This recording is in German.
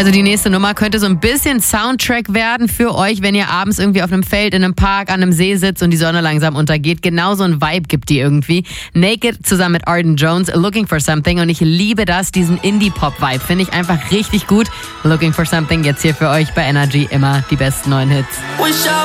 Also die nächste Nummer könnte so ein bisschen Soundtrack werden für euch, wenn ihr abends irgendwie auf einem Feld, in einem Park, an einem See sitzt und die Sonne langsam untergeht. Genau so ein Vibe gibt die irgendwie. Naked zusammen mit Arden Jones, Looking for Something. Und ich liebe das, diesen Indie-Pop-Vibe. Finde ich einfach richtig gut. Looking for Something jetzt hier für euch bei Energy. Immer die besten neuen Hits.